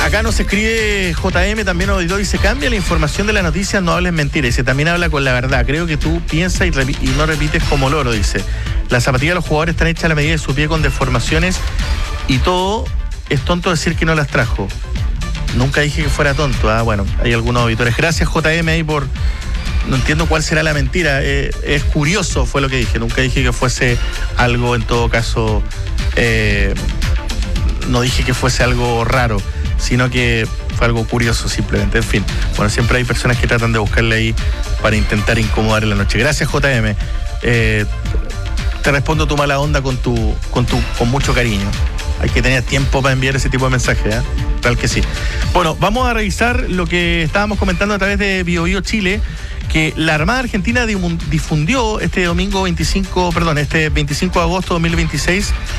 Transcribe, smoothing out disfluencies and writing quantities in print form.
Acá nos escribe JM, también auditó, dice: cambia la información de las noticias, no hables mentiras. Dice: también habla con la verdad. Creo que tú piensas y no repites como loro, dice. Las zapatillas de los jugadores están hechas a la medida de su pie con deformaciones y todo. Es tonto decir que no las trajo. Nunca dije que fuera tonto. Bueno, hay algunos auditores. Gracias, JM, ahí por... No entiendo cuál será la mentira. Es curioso, fue lo que dije. Nunca dije que fuese algo, en todo caso... no dije que fuese algo raro, sino que fue algo curioso simplemente. En fin, bueno, siempre hay personas que tratan de buscarle ahí para intentar incomodar en la noche. Gracias, JM. Te respondo tu mala onda con mucho cariño. Hay que tener tiempo para enviar ese tipo de mensajes, Tal que sí. Bueno, vamos a revisar lo que estábamos comentando a través de BioBio Chile, que la Armada Argentina difundió este 25 de agosto de 2026